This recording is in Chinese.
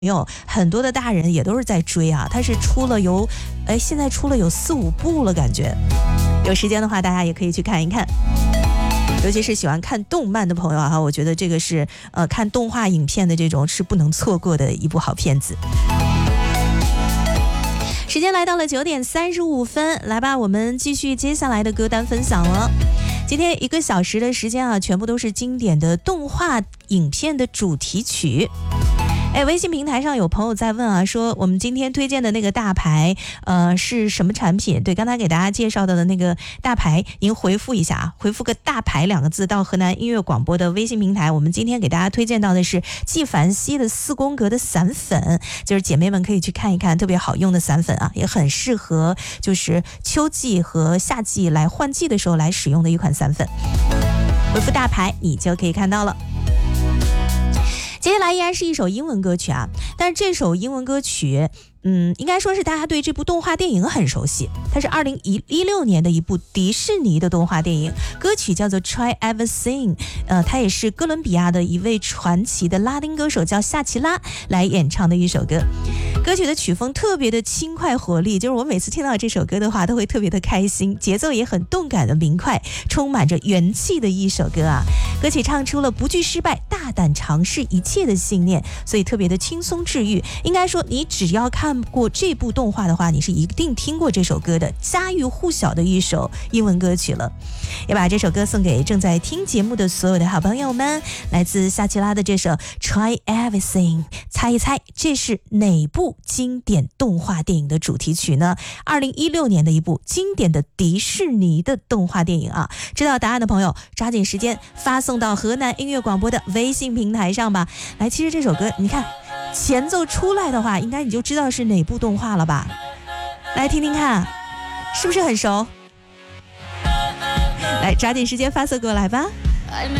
有很多的大人也都是在追啊，它是出了有，现在出了有4-5部了，感觉有时间的话，大家也可以去看一看。尤其是喜欢看动漫的朋友啊，我觉得这个是看动画影片的这种是不能错过的一部好片子。时间来到了9点35分，来吧，我们继续接下来的歌单分享了。今天1个小时的时间啊，全部都是经典的动画影片的主题曲。微信平台上有朋友在问啊，说我们今天推荐的那个大牌是什么产品？对，刚才给大家介绍到的那个大牌，您回复一下啊，回复个大牌2个字到河南音乐广播的微信平台。我们今天给大家推荐到的是纪梵希的4宫格的散粉，就是姐妹们可以去看一看，特别好用的散粉啊，也很适合就是秋季和夏季来换季的时候来使用的一款散粉。回复大牌你就可以看到了。接下来依然是一首英文歌曲啊，但是这首英文歌曲应该说是大家对这部动画电影很熟悉，它是2016年的一部迪士尼的动画电影，歌曲叫做 Try Everything， 它也是哥伦比亚的一位传奇的拉丁歌手叫夏奇拉来演唱的一首歌。歌曲的曲风特别的轻快活力，就是我每次听到这首歌的话都会特别的开心，节奏也很动感的明快，充满着元气的一首歌啊。歌曲唱出了不惧失败，大胆尝试一切的信念，所以特别的轻松治愈。应该说你只要看过这部动画的话，你是一定听过这首歌的，家喻户晓的一首英文歌曲了。也把这首歌送给正在听节目的所有的好朋友们，来自夏奇拉的这首 Try Everything， 猜一猜这是哪部经典动画电影的主题曲呢？2016年的一部经典的迪士尼的动画电影啊！知道答案的朋友抓紧时间发送到河南音乐广播的微信平台上吧。来，其实这首歌你看前奏出来的话，应该你就知道是哪部动画了吧？来听听看，是不是很熟？来，抓紧时间发送过来吧。